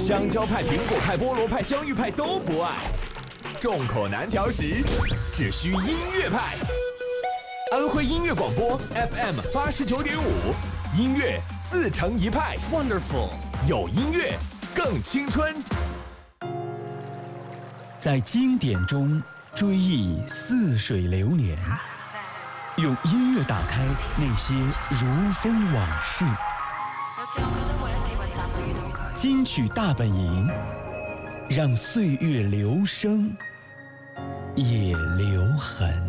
香蕉派、苹果派、菠萝派、香芋派都不爱，众口难调时，只需音乐派。安徽音乐广播 FM 89.5，音乐自成一派 ，Wonderful， 有音乐更青春。 在经典中追忆似水流年，用音乐打开那些如风往事。金曲大本营，让岁月留声，也留痕。